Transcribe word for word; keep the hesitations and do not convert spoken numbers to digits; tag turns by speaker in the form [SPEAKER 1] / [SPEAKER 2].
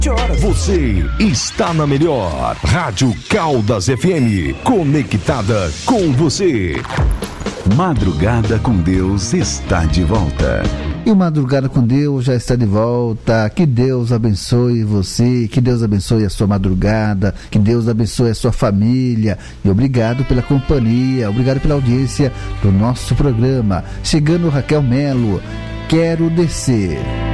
[SPEAKER 1] Você está na melhor Rádio Caldas F M, conectada com você. Madrugada com Deus está de volta.
[SPEAKER 2] E o Madrugada com Deus já está de volta. Que Deus abençoe você, que Deus abençoe a sua madrugada, que Deus abençoe a sua família. E obrigado pela companhia, obrigado pela audiência do nosso programa. Chegando Raquel Melo, Quero Descer.